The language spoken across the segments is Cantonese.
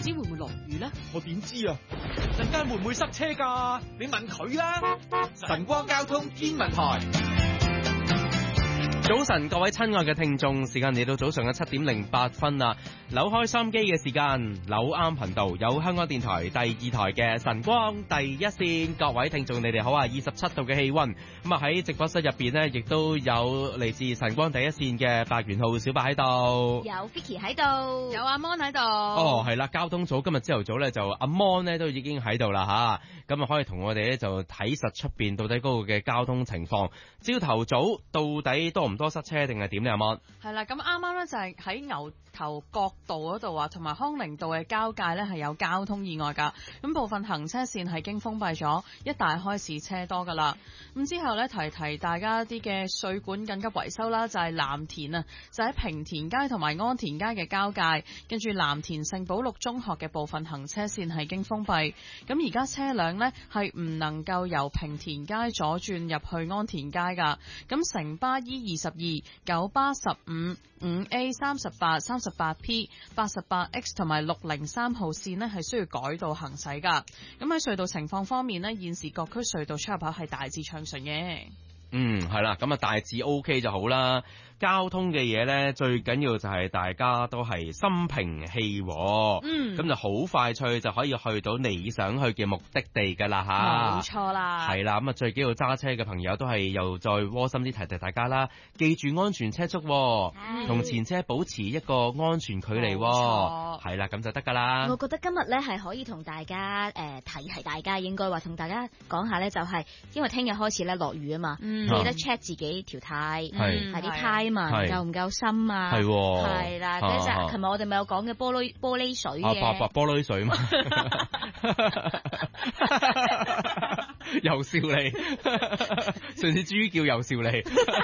知會唔會落雨呢？ 我點知啊？陣間會唔會塞車㗎？你問佢啦。晨光交通天文台。 早晨，各位親愛嘅聽眾，時間嚟到早上嘅7:08啦。扭開收音機嘅時間，扭啱頻道，有香港電台第2台嘅晨光第一線。各位聽眾，你哋好啊！27度嘅氣溫，咁啊喺直播室入邊呢，亦都有嚟自晨光第一線嘅白元浩小白喺度， 有 Vicky 喺度， 有阿 Mon 喺度。 哦，係啦，交通組今日朝頭早咧就阿 Mon 咧都已經喺度啦吓，咁啊可以同我哋咧就睇實出邊到底嗰個嘅交通情況。朝頭早到底多唔多塞車定係點咧？阿 Mon 係啦，咁啱啱咧就係喺牛頭角道嗰度啊，同埋康寧道嘅交界咧係有交通意外噶，咁部分行車線係經封閉咗，一帶開始車多噶啦。咁之後咧提大家啲嘅水管緊急維修啦，就係藍田啊，就喺平田街同埋安田街嘅交界，跟住藍田聖保祿中學嘅部分行車線係經封閉。咁而家車輛呢係唔能夠由平田街左轉入去安田街噶。咁城巴 E22、九巴15、5A、38、38P、88X 同埋603號線呢係需要改道行駛噶。咁喺隧道情況方面呢，現時各區隧道出入口係大致暢順嘅。 係啦，咁啊大致 OK 就好啦。交通嘅嘢呢，最緊要就係大家都係心平氣和，咁就好快脆就可以去到你想去嘅目的地噶啦吓。 冇錯啦， 係啦，咁啊最緊要揸車嘅朋友都係又再窩心啲提大家啦，記住安全車速，同前車保持一個安全距離，係啦，咁就得噶啦。 我覺得今日咧係可以同大家提大家，應該話同大家講下咧，就係因為聽日開始咧落雨啊嘛，記得 check 自己條胎，係啲胎嘛夠唔夠深啊？係啦，跟住琴日我哋咪有講嘅玻璃水嘅， 玻璃水嘛，又笑你，上次豬叫又笑你。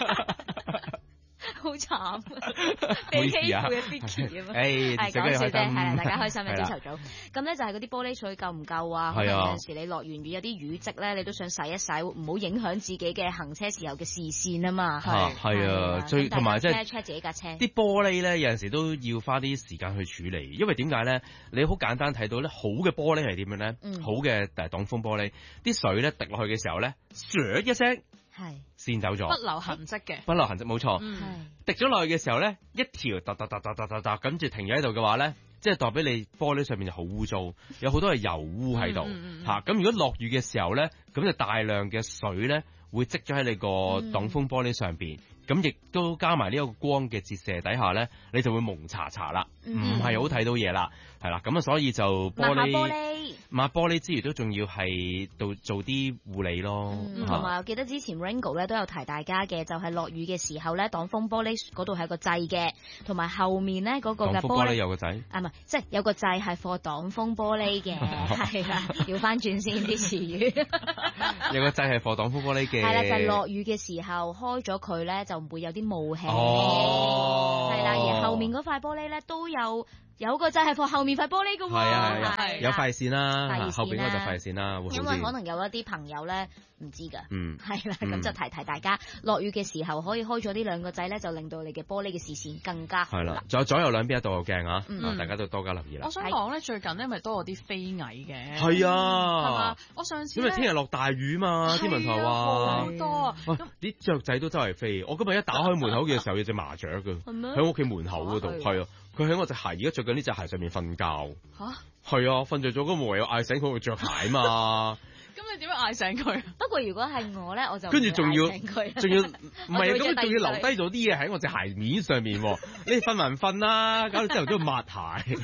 好慘，被欺負嘅 Vicky 啊嘛，係講笑啫，係啦，大家開心嘅朝頭早。咁咧就係嗰啲玻璃水夠唔夠啊？可能有陣時你落完雨有啲雨漬咧，你都想洗一洗，唔好影響自己嘅行車時候嘅視線啊嘛。 係啊，最同埋即係 check 自己架車。 啲玻璃咧有陣時都要花啲時間去處理，因為點解咧？你好簡單睇到咧，好嘅玻璃係點樣咧？好嘅擋風玻璃，啲水咧滴落去嘅時候咧，唰一聲。係先走咗， 不留痕跡嘅， 不留痕跡冇錯。滴咗落去嘅時候咧，一條嗒，跟住停咗喺度嘅話咧，即係代表你玻璃上面就好污糟，有好多係油污喺度吓。咁如果落雨嘅時候咧，咁就大量嘅水咧會積咗喺你個擋風玻璃上邊，咁亦都加埋呢個光嘅折射底下咧，你就會蒙查查啦，唔係好睇到嘢啦，係啦。咁啊，所以就抹玻璃之餘都仲要係做啲護理咯。 同埋我記得之前 Ringo 咧都有提大家嘅，就係落雨嘅時候咧，擋風玻璃嗰度係個掣嘅，同埋後面咧嗰個嘅玻璃有個掣， 唔係即係有個掣係放擋風玻璃嘅，係啦，調翻轉先啲詞語。有個掣係放擋風玻璃嘅， 係啦，就係落雨嘅時候開咗佢咧，就唔會有啲霧氣。係啦，而後面嗰塊玻璃咧都有個掣係放後面塊玻璃㗎喎。 係有塊線啦，後邊嗰就塊線啦。 因為可能有一啲朋友咧唔知㗎，係啦，咁就提大家，落雨嘅時候可以開咗呢兩個掣咧，就令到你嘅玻璃嘅視線更加好。 係啦，仲有左右兩邊一道鏡啊，大家都多加留意啦。 我想講咧，最近咧咪多咗啲飛蟻嘅。 係啊， 係嘛？我上次因為聽日落大雨嘛，天文台話好多。 啲雀仔都周圍飛。我今日一打開門口嘅時候，有隻麻雀㗎，喺屋企門口嗰度，係啊。佢喺我隻鞋，而家着緊呢隻鞋上面瞓覺。係啊，瞓着咗咁唯有嗌醒佢會着鞋嘛。 咁你點樣嗌醒佢？ 不過如果係我咧，我就跟住仲要唔係咁，仲要留低咗啲嘢喺我隻鞋面上面。你瞓還瞓啦，搞到之後都要抹鞋。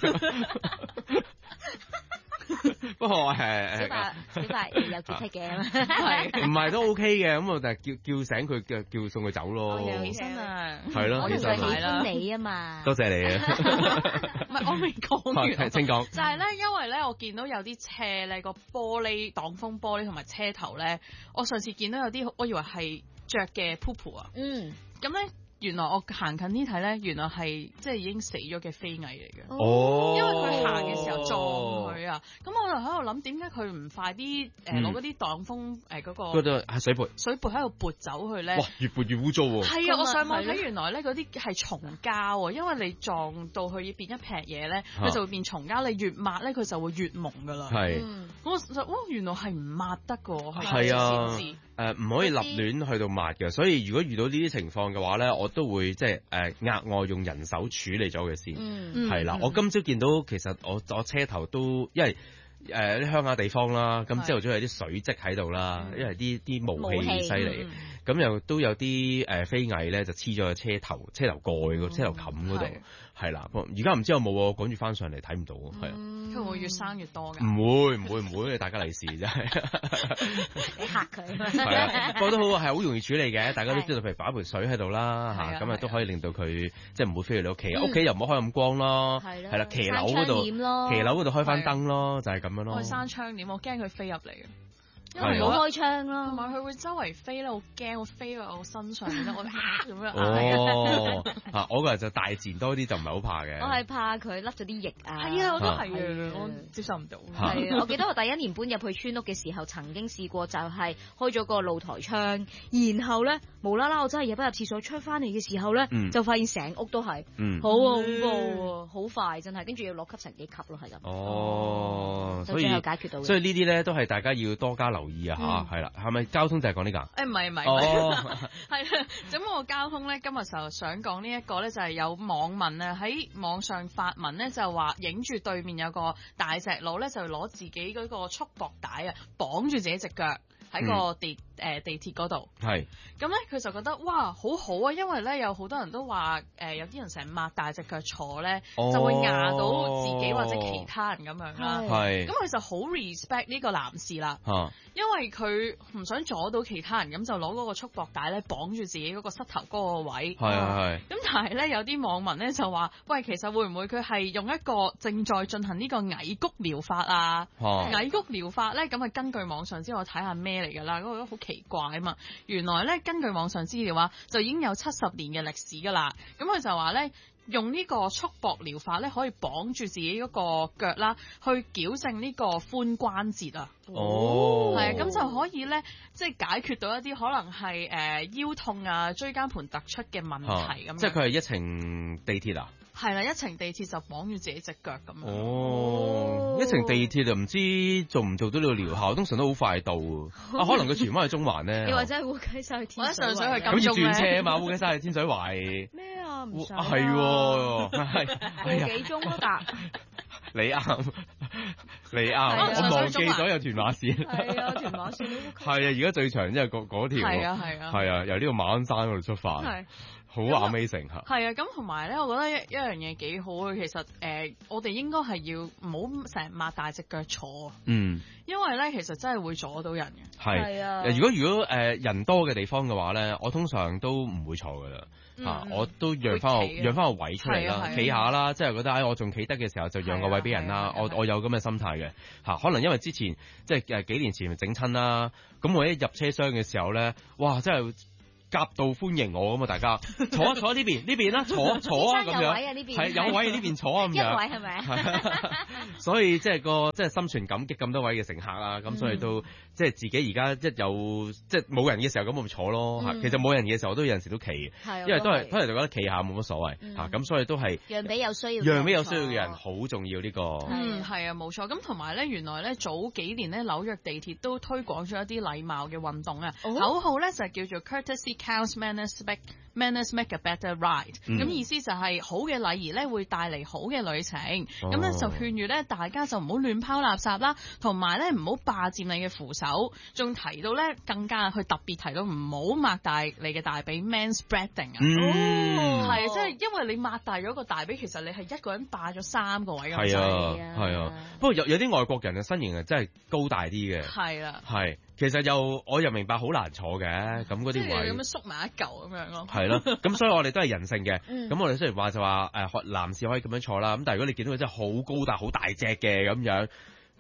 不過小白有潔癖嘅， 唔係都 OK 嘅，咁我就叫醒佢，叫送佢走咯。 起身啊， 係咯， 我仲係喜歡你啊嘛。 多謝你啊。 唔係我未講完， 請講。 就係咧，因為咧我見到有啲車咧個玻璃擋風玻璃同埋車頭咧，我上次見到有啲，我以為係雀嘅 poop 啊。咁咧。 原來我行近啲睇咧，原來係即係已經死咗嘅飛蟻嚟嘅。 哦， 因為佢行嘅時候撞佢啊，咁我就喺度諗點解佢唔快啲攞嗰啲擋風嗰個嗰度係水撥喺度撥走佢咧。 哇，越撥越污糟喎。 係啊，我上網睇原來咧嗰啲係蟲膠啊，因為你撞到佢變一劈嘢咧，佢就會變蟲膠。你越抹咧，佢就會越蒙噶啦。 係， 我就原來係唔抹得噶， 係啊。唔可以立亂去到抹嘅，所以如果遇到呢啲情況嘅話咧，我都會即係額外用人手處理咗佢先，係啦。我今朝見到其實我車頭都因為啲鄉下地方啦，咁朝頭早有啲水漬喺度啦，因為啲霧氣犀利，咁又都有啲飛蟻咧就黐咗個車頭蓋個車頭冚嗰度，係啦。而家唔知有冇喎，趕住翻上嚟睇唔到，係啊。 佢會越生越多㗎？ 唔會，大家利是真係。 你嚇佢。 係啊，不過都好係好容易處理嘅，大家都知道，譬如擺盆水喺度啦嚇，咁啊都可以令到佢即係唔會飛去你屋企，屋企又唔好開咁光咯，係啦，騎樓嗰度開翻燈咯，就係咁樣咯。 開閂窗簾，我驚佢飛入嚟嘅。 因為唔好開窗咯， 同埋佢會周圍飛咧，好驚會飛喺我身上面咧，我咁樣哦，我個人就大自然多啲，就唔係好怕嘅。 我係怕佢甩咗啲翼啊。 係啊，我都係啊，我接受唔到。 係啊，我記得我第一年搬入去村屋嘅時候，曾經試過就係開咗個露台窗，然後咧無啦啦我真係入不入廁所出翻嚟嘅時候咧，就發現成屋都係，好恐怖啊，好快真係，跟住要落吸塵機吸咯，係咁。 哦， 所以最後解決到。 所以呢啲咧都係大家要多加留意啊嚇，係啦，係咪交通就係講呢個？ 唔係，係啦，咁我交通咧今日就想講呢一個咧，就係有網民啊喺網上發文咧，就話影住對面有個大隻佬咧，就攞自己嗰個束縛帶啊綁住自己隻腳。喺個地鐵嗰度，係咁咧，佢就覺得哇好好啊，因為咧有好多人都話有啲人成日擘大隻腳坐咧，就會壓到自己或者其他人咁樣啦。係咁佢就好 respect 呢個男士啦，因為佢唔想阻到其他人，咁就攞嗰個束縛帶咧綁住自己嗰個膝頭嗰個位。係咁但係咧有啲網民咧就話：喂，其實會唔會佢係用一個正在進行呢個蟻谷療法啊？蟻谷療法咧，咁係根據網上之後我睇下咩嚟㗎啦，嗰個都好奇怪啊嘛！原來咧根據網上資料話，就已經有70年嘅歷史㗎啦。咁佢就話咧，用呢個束縛療法咧，可以綁住自己嗰個腳啦，去矯正呢個髖關節啊。係啊，咁就可以咧，即係解決到一啲可能係腰痛啊、椎間盤突出嘅問題咁。即係佢係一程地鐵啊？ 係啦，一程地鐵就綁住自己隻腳咁樣。 一程地鐵就唔知做唔做到呢個療效，通常都好快到啊！可能佢荃灣去中環咧， 又或者係烏雞沙去天水圍， 或者上水去金鐘咧。 咁要轉車啊嘛，烏雞沙去天水圍。 咩啊？唔使啊。 係喎， 個幾鐘都搭。 你啱，我忘記咗有屯馬線。 係啊，屯馬線都係啊，而家最長即係嗰條。係啊，由呢個馬鞍山嗰度出發。好 amazing 嚇！ 係啊，咁同埋咧，我覺得一樣嘢幾好嘅，其實我哋應該係要唔好成日擘大隻腳坐。因為咧，其實真係會阻到人嘅。 係啊。如果人多嘅地方嘅話咧，我通常都唔會坐噶啦嚇，我都讓翻個位出嚟啦，企下啦，即係覺得我仲企得嘅時候就讓個位俾人啦。我有咁嘅心態嘅嚇，可能因為之前即係幾年前整親啦，咁我一入車廂嘅時候咧，哇！真係〜夾道歡迎我咁啊！大家坐呢邊啦，坐啊咁樣，係有位呢邊坐啊咁樣， 一位係咪？ 所以即係心存感激咁多位嘅乘客啦，咁所以都即係自己而家一有即係冇人嘅時候咁咪坐咯嚇。其實冇人嘅時候我都有陣時都企，因為都係就覺得企下冇乜所謂嚇。咁所以都係讓俾有需要嘅人好重要呢個。 係啊，冇錯。咁同埋咧，原來咧早幾年咧紐約地鐵都推廣咗一啲禮貌嘅運動啊，口號咧就係叫做 Courtesy Counts Manners make a better ride。咁意思就係好嘅禮儀咧會帶嚟好嘅旅程。咁咧就勸喻咧大家就唔好亂拋垃圾啦，同埋咧唔好霸佔你嘅扶手。仲提到咧更加去特別提到唔好擘大你嘅大髀 manspreading 啊。係即係因為你擘大咗個大髀，其實你係一個人霸咗3個位咁滯。 係啊。不過有啲外國人嘅身形係真係高大啲嘅。係啦。係。其實我又明白好難坐嘅，咁嗰啲位咁樣縮埋一嚿咁樣咯。 係咯，咁所以我哋都係人性嘅。咁我哋雖然話就話男士可以咁樣坐啦，咁但係如果你見到佢真係好高大、好大隻嘅咁樣，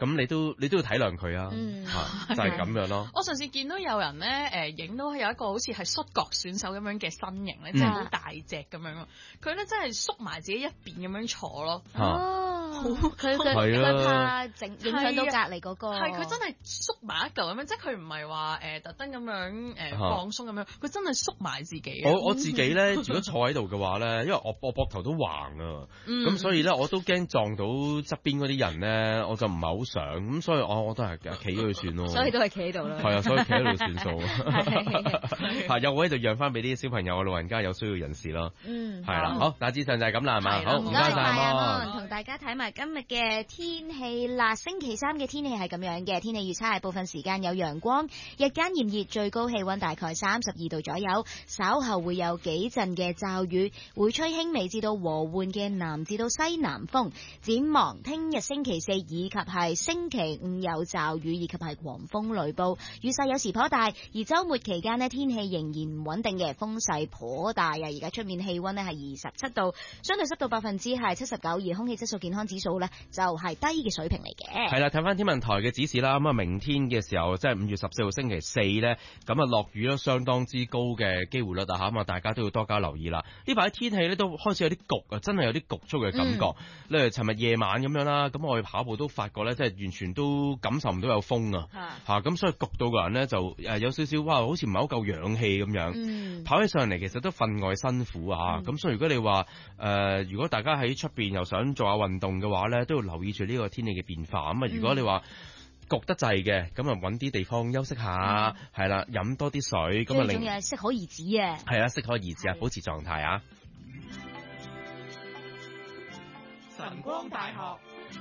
咁你都要體諒佢啊，就係咁樣咯。 我上次見到有人咧影到有一個好似係摔角選手咁樣嘅身形咧，即係好大隻咁樣咯。佢咧真係縮埋自己一邊咁樣坐咯。 佢怕影響到隔離嗰個。 係佢真係縮埋一嚿咁樣，即係佢唔係話特登咁樣放鬆咁樣，佢真係縮埋自己。 我自己咧，如果坐喺度嘅話咧，因為我膊頭都橫啊，咁所以咧我都驚撞到側邊嗰啲人咧，我就唔係好想，咁所以我都係企咗佢算咯。 所以都係企喺度啦。 係啊，所以企喺度算數。係有位就讓翻俾啲小朋友、老人家有需要人士咯。係啦，好，大致上就係咁啦，係嘛？好，唔該晒阿同大家睇埋今日嘅天氣啦。星期三嘅天氣係咁樣嘅，天氣預測係部分時間有陽光，日間炎熱，最高氣溫大概32度左右，稍後會有幾陣嘅驟雨，會吹輕微至到和緩嘅南至到西南風。展望聽日星期四以及係星期五有驟雨以及係狂風雷暴，雨勢有時頗大。而週末期間呢，天氣仍然唔穩定嘅，風勢頗大啊！而家出面氣溫呢係27度，相對濕度係79%，而空氣質素健康指數呢就係低嘅水平嚟嘅。 係啦，睇翻天文台嘅指示啦，咁啊明天嘅時候即係5月14號星期四呢，咁啊落雨都相當之高嘅機會率啊，咁啊大家都要多加留意啦。呢排天氣呢都開始有啲焗啊，真係有啲焗促嘅感覺。例如尋日夜晚咁樣啦，咁我哋跑步都發覺呢，即係完全都感受唔到有風啊，咁所以焗到個人呢，就有少少哇，好似唔係好夠氧氣咁樣。跑起上嚟其實都分外辛苦啊，咁所以如果你話如果大家喺出邊又想做下運動嘅話呢，都要留意住呢個天氣嘅變化。咁啊，如果你話焗得滯嘅，咁啊揾啲地方休息下，係啦，飲多啲水，咁啊另外適可而止啊， 係啦，適可而止啊，保持狀態啊。 晨光大學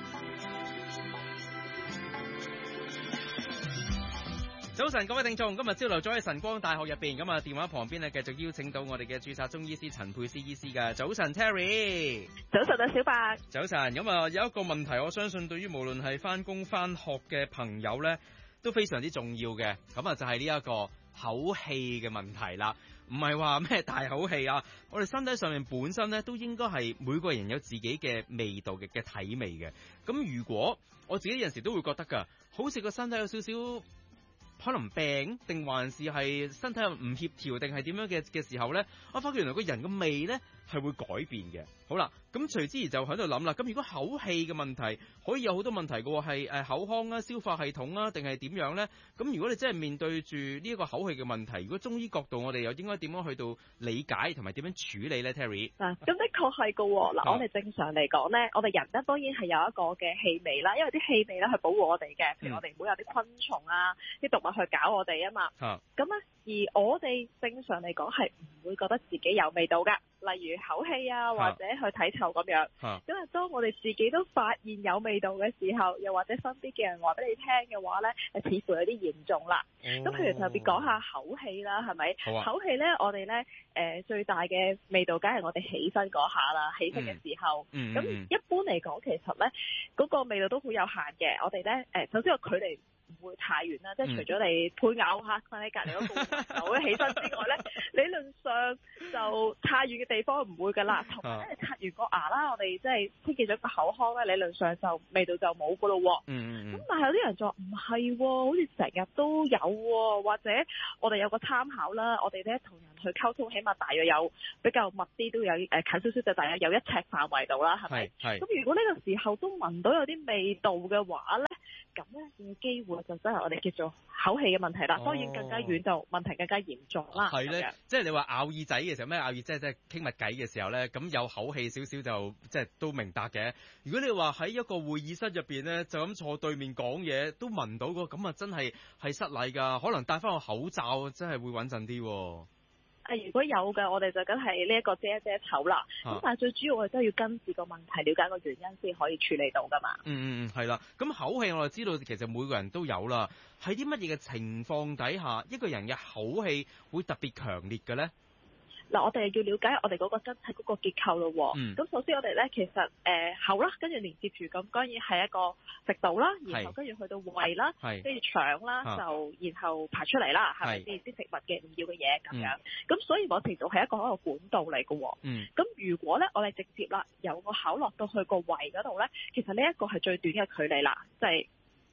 早晨，各位聽眾，今日朝頭早喺晨光大學入邊，咁啊電話旁邊咧繼續邀請到我哋嘅註冊中醫師陳佩斯醫師嘅。早晨 Terry， 早晨啊小白。早晨，咁啊有一個問題，我相信對於無論係翻工翻學嘅朋友咧都非常之重要嘅，咁啊就係呢一個口氣嘅問題啦。唔係話咩大口氣啊，我哋身體上面本身咧都應該係每個人有自己嘅味道嘅體味嘅。咁如果我自己有陣時都會覺得㗎，好似個身體有少少可能病，定還是係身體唔協調，定係點樣嘅時候咧，我發覺原來個人嘅味咧係會改變嘅。好啦，咁隨之而就喺度諗啦，咁如果口氣嘅問題可以有好多問題嘅喎，係口腔啊、消化系統啊，定係點樣咧？咁如果你真係面對住呢一個口氣嘅問題，如果中醫角度我哋又應該點樣去到理解同埋點樣處理咧 Terry？ 咁的確係㗎喎。嗱，我哋正常嚟講咧，我哋人咧當然係有一個嘅氣味啦，因為啲氣味咧係保護我哋嘅，譬如我哋唔好有啲昆蟲啊、啲動物去搞我哋啊嘛。咁咧，而我哋正常嚟講係唔會覺得自己有味道㗎。例如口氣啊，或者去體臭咁樣。因為當我哋自己都發現有味道嘅時候，又或者身邊嘅人話俾你聽嘅話咧，似乎有啲嚴重啦。咁譬如特別講下口氣啦，係咪？口氣咧，我哋咧最大嘅味道，梗係我哋起身嗰下啦，起身嘅時候。咁一般嚟講，其實咧嗰個味道都好有限嘅。我哋咧首先個距離唔會太遠啦，即係除咗你配偶嚇瞓喺隔離嗰個手起身之外咧，理論上就太遠嘅地方唔會㗎啦。同埋咧，刷完個牙啦，我哋即係清潔咗個口腔咧，理論上就味道就冇㗎咯。咁但係有啲人就話唔係喎，好似成日都有喎，或者我哋有個參考啦，我哋咧同人去溝通，起碼大約有比較密啲，都有近少少就大約有1尺範圍度啦，係咪？咁如果呢個時候都聞到有啲味道嘅話咧，咁咧嘅機會就真係我哋叫做口氣嘅問題啦。當然更加遠就問題更加嚴重啦。係咧， 即係你話咬耳仔嘅時候，咩咬耳即係傾密偈嘅時候咧，咁有口氣少少就即係都明白嘅。如果你話喺一個會議室入邊咧，就咁坐對面講嘢都聞到個，咁啊真係失禮㗎。可能戴翻個口罩真係會穩陣啲。 如果有嘅，我哋就梗係呢一個遮一遮醜啦。咁但係最主要我哋都要根治個問題，了解個原因先可以處理到噶嘛。係啦。咁口氣我就知道，其實每個人都有啦。喺啲乜嘢嘅情況底下，一個人嘅口氣會特別強烈嘅咧？嗱，我哋要了解我哋嗰個身體嗰個結構咯。咁首先我哋咧，其實口啦，跟住連接住咁，當然係一個食道啦，然後跟住去到胃啦，跟住腸啦，就然後排出嚟啦，係咪先啲食物嘅唔要嘅嘢咁樣？咁所以某程度係一個管道嚟嘅。咁如果咧我哋直接啦由個口落到去個胃嗰度咧，其實呢一個係最短嘅距離啦，即係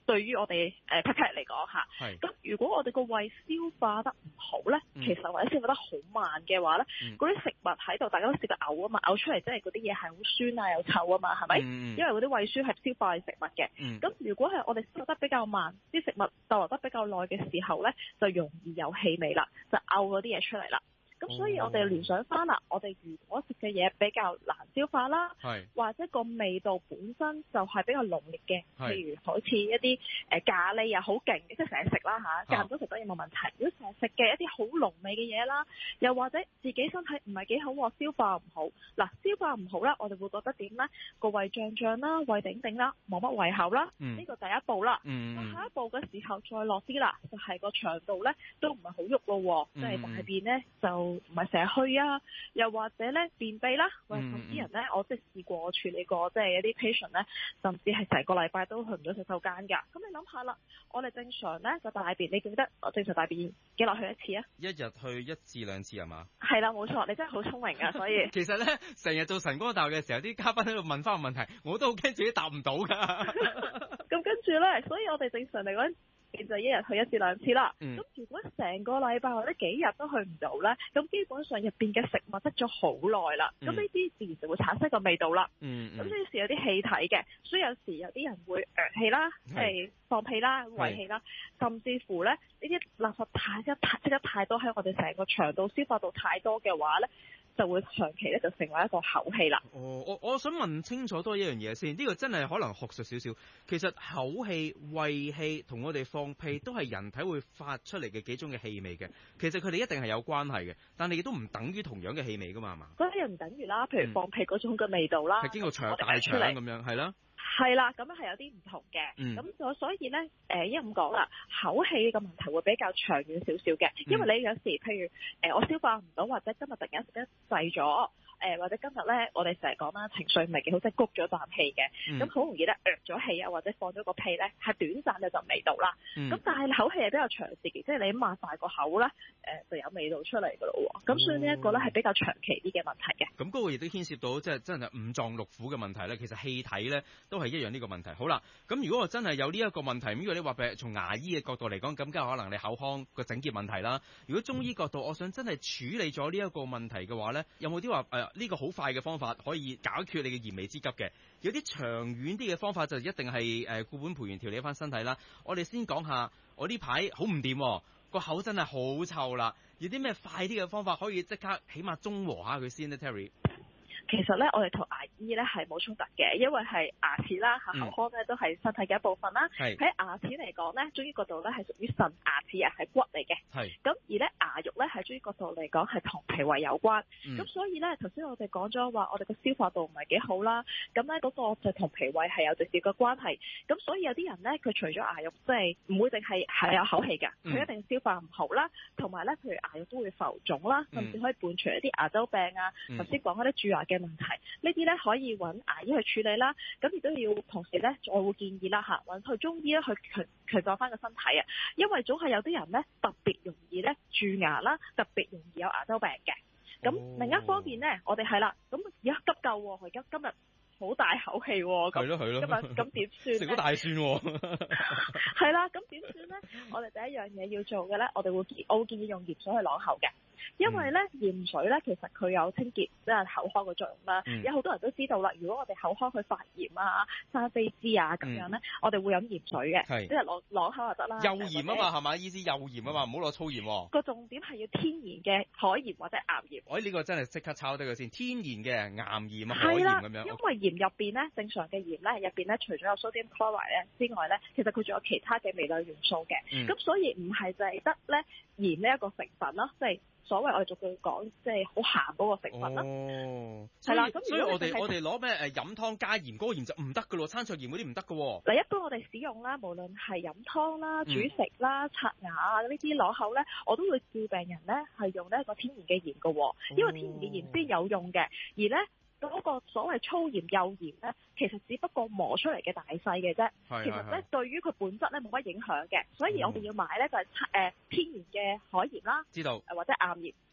對於我哋咳咳嚟講嚇，咁如果我哋個胃消化得唔好咧，其實或者消化得好慢嘅話咧，嗰啲食物喺度，大家都試過嘔啊嘛，嘔出嚟即係嗰啲嘢係好酸啊又臭啊嘛，係咪？因為嗰啲胃酸係消化食物嘅。咁如果係我哋消化得比較慢，啲食物逗留得比較耐嘅時候咧，就容易有氣味啦，就嘔嗰啲嘢出嚟啦。咁所以我哋聯想翻啦，我哋如果食嘅嘢比較難消化啦，或者個味道本身就係比較濃烈嘅，譬如好似一啲咖喱啊好勁嘅，即係成日食啦嚇，間唔中食得嘢冇問題。如果成日食嘅一啲好濃味嘅嘢啦，又或者自己身體唔係幾好，消化唔好，嗱消化唔好啦，我哋會覺得點咧？個胃脹脹啦，胃頂頂啦，冇乜胃口啦，呢個第一步啦。下一步嘅時候再落啲啦，就係個腸道咧都唔係好喐咯，即係大便咧就唔係成日去啊，又或者咧便秘啦，或者有啲人咧，我即係試過處理過，即係一啲 patient 咧，甚至係成個禮拜都去唔到洗手間㗎。咁你諗下啦，我哋正常咧個大便，你記得我正常大便幾耐去一次啊？ 一日去1至2次係嘛？係啦，冇錯，你真係好聰明啊！所以其實咧，成日做晨光大學嘅時候，啲嘉賓喺度問翻個問題，我都好驚自己答唔到㗎。 咁跟住咧，所以我哋正常嚟講，就一日去1至2次啦。咁如果成個禮拜或者幾日都去唔到咧，咁基本上入邊嘅食物積咗好耐啦。咁呢啲自然就會產生個味道啦。咁呢時有啲氣體嘅，所以有時有啲人會氣啦，係放屁啦、胃氣啦，甚至乎咧呢啲垃圾積得太多喺我哋成個腸道消化道太多嘅話咧，就會長期咧就成為一個口氣啦。 我想問清楚多一樣嘢先，呢個真係可能學術少少。其實口氣、胃氣同我哋放屁都係人體會發出嚟嘅幾種嘅氣味嘅。其實佢哋一定係有關係嘅，但係亦都唔等於同樣嘅氣味㗎嘛，係嘛？ 嗰啲又唔等於啦，譬如放屁嗰種嘅味道啦， 係經過大腸咁樣，係啦。 係啦，咁樣係有啲唔同嘅。咁所以咧，一咁講啦，口氣嘅問題會比較長遠少少嘅，因為你有時譬如我消化唔到，或者今日突然間食得滯咗。或者今日咧，我哋成日講啦，情緒唔係幾好，即係谷咗啖氣嘅，咁好容易咧咗氣啊，或者放咗個屁咧，係短暫就味道啦。咁但係口氣係比較長時期，即係你擘大個口咧，就有味道出嚟噶咯喎。咁所以呢一個咧係比較長期啲嘅問題嘅。 咁嗰個亦都牽涉到即係真係五臟六腑嘅問題咧。其實氣體咧都係一樣呢個問題。好啦，咁如果我真係有呢一個問題，如果你話譬如從牙醫嘅角度嚟講，咁梗係可能你口腔個整潔問題啦。如果中醫角度，我想真係處理咗呢一個問題嘅話咧，有冇啲話呢個好快嘅方法可以解決你嘅燃眉之急嘅？有啲長遠啲嘅方法就一定係固本培元調理翻身體啦。我哋先講下，我呢排好唔掂，個口真係好臭啦。有啲咩快啲嘅方法可以即刻起碼中和下佢先咧 Terry？ 其實咧，我哋同牙醫咧係冇衝突嘅，因為係牙齒啦、口腔咧都係身體嘅一部分啦。喺牙齒嚟講咧，中醫角度咧係屬於腎，牙齒啊係骨嚟嘅。咁而咧牙肉咧喺中醫角度嚟講係同脾胃有關。咁所以咧頭先我哋講咗話，我哋個消化道唔係幾好啦。咁咧嗰個就同脾胃係有直接嘅關係。咁所以有啲人咧，佢除咗牙肉即係唔會淨係有口氣㗎，佢一定消化唔好啦，同埋咧譬如牙肉都會浮腫啦，甚至可以伴隨一啲牙周病啊。頭先講嗰啲蛀牙嘅問題，呢啲咧可以揾牙醫去處理啦。咁亦都要同時咧，我會建議啦嚇，揾去中醫咧去強壯翻個身體啊。因為總係有啲人咧特別容易咧蛀牙啦，特別容易有牙周病嘅。咁另一方面咧，我哋係啦，咁而家急救喎，而家今日好大口氣喎，咁今日咁點算？食咗大蒜喎。係啦，咁點算咧？我哋第一樣嘢要做嘅咧，我會建議用鹽水去啷口嘅。因為咧鹽水咧，其實佢有清潔即係口腔嘅作用啦。有好多人都知道啦，如果我哋口腔去發炎啊、生飛滋啊咁樣咧，我哋會飲鹽水嘅，即係啷口就得啦。幼鹽啊嘛，係咪？意思幼鹽啊嘛，唔好攞粗鹽。個重點係要天然嘅海鹽或者岩鹽。呢個真係即刻抄低佢先，天然嘅岩鹽啊、海鹽咁樣。因為鹽入邊咧，正常嘅鹽咧入邊咧，除咗有 sodium chloride 咧之外咧，其實佢仲有其他嘅微量元素嘅。咁所以唔係就係得咧鹽呢一個成分咯，即係。所謂我哋逐句講，即係好鹹嗰個成分啦。係啦，咁所以我哋攞咩飲湯加鹽，嗰個鹽就唔得噶咯，餐桌鹽嗰啲唔得噶。 嗱，一般我哋使用啦，無論係飲湯啦、煮食啦、刷牙啊呢啲攞口咧，我都會叫病人咧係用呢一個天然嘅鹽噶，因為天然嘅鹽先有用嘅，而咧。嗰個所謂粗鹽幼鹽咧，其實只不過磨出嚟嘅大細嘅啫。其實咧，對於佢本質咧冇乜影響嘅，所以我哋要買咧就係天然嘅海鹽啦，知道或者岩鹽。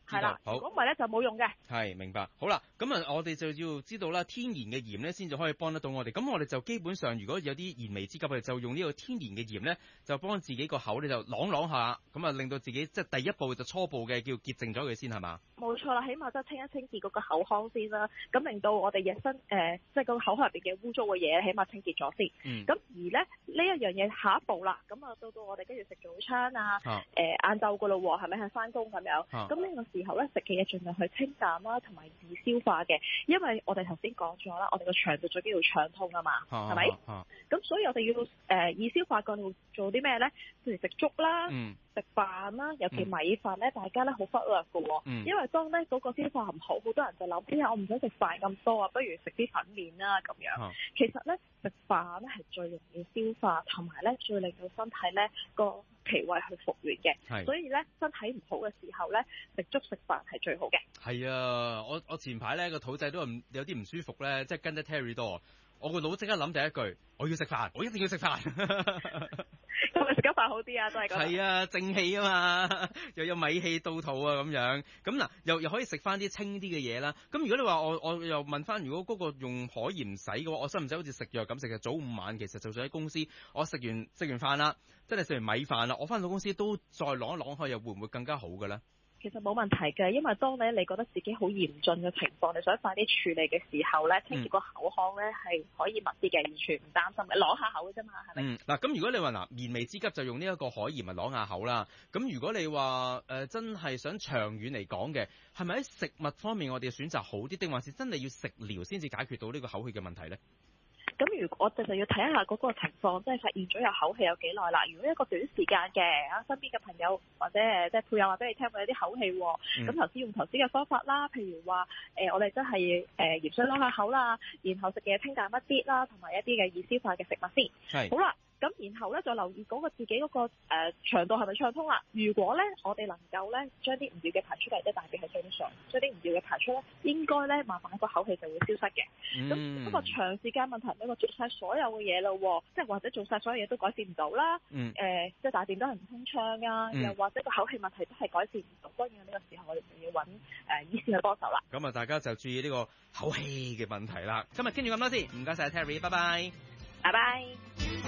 係啦，如果唔係咧就冇用嘅。 係，明白。好啦，咁啊，我哋就要知道啦，天然嘅鹽咧先至可以幫得到我哋。咁我哋就基本上如果有啲燃眉之急，我哋就用呢個天然嘅鹽咧，就幫自己個口咧就啷下，咁啊令到自己即係第一步就初步嘅叫潔淨咗佢先係嘛？冇錯啦，起碼即係清一清潔嗰個口腔先啦，咁令到我哋日身即係個口腔入邊嘅污糟嘅嘢，起碼清潔咗先。咁而咧呢一樣嘢下一步啦，咁啊到我哋跟住食早餐啊，晏晝噶咯喎，係咪係翻工咁樣？咁呢個時候咧食嘅嘢盡量去清淡啦，同埋易消化嘅，因為我哋頭先講咗啦，我哋個腸道最緊要暢通啊嘛，係咪？咁所以我哋要易消化嘅要做啲咩咧？譬如食粥啦，食飯啦，尤其米飯咧，大家咧好忽略嘅喎，因為當咧嗰個消化唔好，好多人就諗，哎呀我唔想食飯咁多啊，不如食啲粉麵啦咁樣。其實咧食飯咧係最容易消化，同埋咧最令到身體咧個脾胃去復原嘅，所以咧身體唔好嘅時候咧，食粥食飯係最好嘅。係啊，我前排咧個肚仔都有啲唔舒服咧，即係跟得 Terry 多，我個腦即刻諗第一句，我要食飯，我一定要食飯。 咁咪食得飯好啲啊，都係咁。係啊，正氣啊嘛，又有米氣到肚啊咁樣。咁嗱，又可以食翻啲清啲嘅嘢啦。咁如果你話我又問翻，如果嗰個用海鹽洗嘅話，我使唔使好似食藥咁食嘅？早午晚其實就算喺公司，我食完飯啦，即係食完米飯啦，我翻到公司都再啷一啷開，又會唔會更加好嘅咧？ 其實冇問題嘅，因為當你覺得自己好嚴峻嘅情況，你想快啲處理嘅時候咧，清潔個口腔咧係可以密啲嘅，完全唔擔心嘅，啷下口嘅啫嘛，係咪？嗱， 咁如果你話燃眉之急就用呢一個海鹽咪啷下口啦。咁如果你話真係想長遠嚟講嘅，係咪喺食物方面我哋選擇好啲，定還是真係要食療先至解決到呢個口氣嘅問題咧？ 咁如果我哋就要睇一下嗰個情況，即係發現咗有口氣有幾耐啦。如果一個短時間嘅身邊嘅朋友或者即係配偶話俾你聽，會有啲口氣喎。咁頭先用頭先嘅方法啦，譬如話我哋真係鹽水啷下口啦，然後食嘢清淡一啲啦，同埋一啲嘅易消化嘅食物先。好啦。咁然後咧就留意嗰個自己嗰個腸道係咪暢通啦？如果咧我哋能夠咧將啲唔要嘅排出嚟，即係大便係正常，將啲唔要嘅排出咧，應該咧慢慢個口氣就會消失嘅。咁不過長時間問題，你話做晒所有嘅嘢咯，即係或者做晒所有嘢都改善唔到啦。即係大便都係唔通暢啊，又或者個口氣問題都係改善唔到。當然呢個時候我哋就要揾醫師去幫手啦。 咁啊，大家就注意呢個口氣嘅問題啦。今日傾住咁多先，唔該晒 Terry，拜拜。 拜拜。